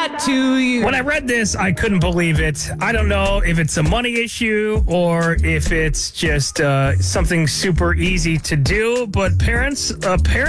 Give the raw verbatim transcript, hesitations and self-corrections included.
not two years. When I read this, I couldn't believe it. I don't know if it's a money issue or if it's just uh, something super easy to do, but parents, uh, parents.